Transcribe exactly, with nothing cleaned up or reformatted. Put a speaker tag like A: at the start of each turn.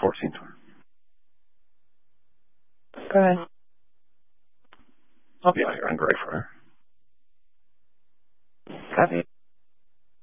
A: fourteenth.
B: Okay.
A: I'll be out here on Grey Friar.
B: Copy.